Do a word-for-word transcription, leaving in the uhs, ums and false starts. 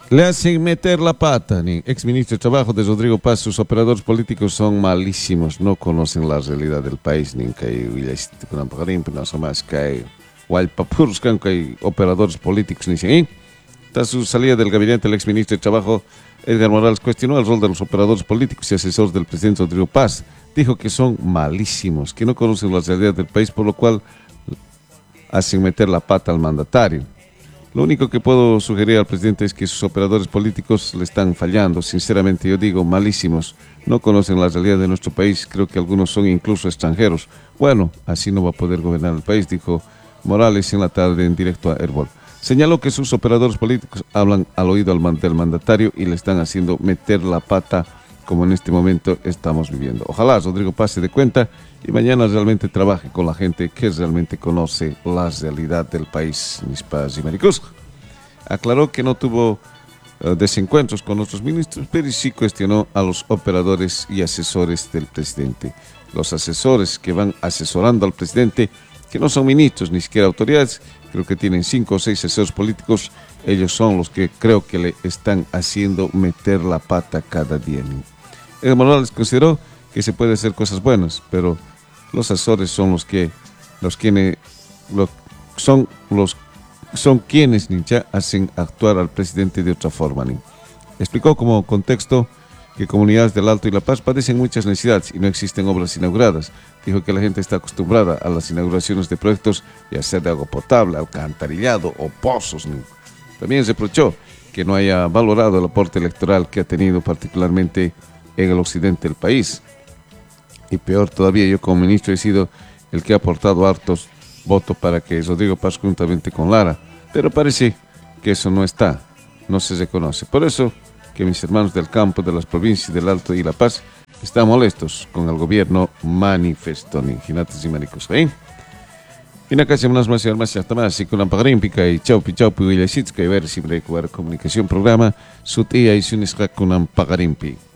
Le hacen meter la pata, ni exministro de Trabajo de Rodrigo Paz. Sus operadores políticos son malísimos, no conocen la realidad del país, ni que hay más que hay Walpapurs, que hay operadores políticos, ni si. Tras su salida del gabinete, el exministro de Trabajo, Edgar Morales, cuestionó el rol de los operadores políticos y asesores del presidente Rodrigo Paz. Dijo que son malísimos, que no conocen la realidad del país, por lo cual hacen meter la pata al mandatario. Lo único que puedo sugerir al presidente es que sus operadores políticos le están fallando. Sinceramente, yo digo, malísimos. No conocen la realidad de nuestro país. Creo que algunos son incluso extranjeros. Bueno, así no va a poder gobernar el país, dijo Morales en la tarde en directo a Herbol. Señaló que sus operadores políticos hablan al oído del mandatario y le están haciendo meter la pata, como en este momento estamos viviendo. Ojalá Rodrigo Paz se dé cuenta y mañana realmente trabaje con la gente que realmente conoce la realidad del país. Mis padres y maricos. Aclaró que no tuvo uh, desencuentros con otros ministros, pero sí cuestionó a los operadores y asesores del presidente. Los asesores que van asesorando al presidente, que no son ministros ni siquiera autoridades, creo que tienen cinco o seis asesores políticos, ellos son los que creo que le están haciendo meter la pata cada día. Edgar Morales consideró que se puede hacer cosas buenas, pero los asesores son los que los quienes lo, son los son quienes ni ya hacen actuar al presidente de otra forma. Ni. Explicó como contexto que comunidades del Alto y La Paz padecen muchas necesidades y no existen obras inauguradas. Dijo que la gente está acostumbrada a las inauguraciones de proyectos, ya sea de agua potable, alcantarillado o pozos. Ni. También reprochó que no haya valorado el aporte electoral que ha tenido particularmente en el occidente del país. Y peor todavía, yo como ministro he sido el que ha aportado hartos votos para que Rodrigo Paz juntamente con Lara, pero parece que eso no está, no se reconoce. Por eso que mis hermanos del campo, de las provincias del Alto y La Paz, están molestos con el gobierno manifestó, ni ginates y maricos. ¿Eh? Y na casa más más más hasta más y con la pagarímpica y chau pichau pi y ver si break comunicación programa su tía y su nisra con la pagarimpi.